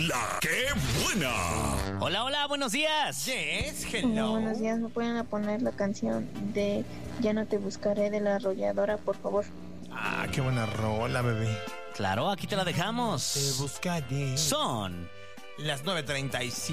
¡La qué buena! Hola, hola, buenos días. Yes, Hola, hello. buenos días, ¿me pueden poner la canción de Ya no te buscaré de La Arrolladora, por favor? Ah, qué buena rola, bebé. Claro, aquí te la dejamos. Te buscaré. Son Las 9:35.